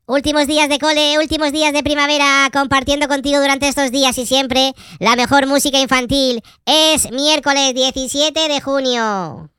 Últimos días de cole, últimos días de primavera, compartiendo contigo durante estos días y siempre la mejor música infantil. Es miércoles 17 de junio.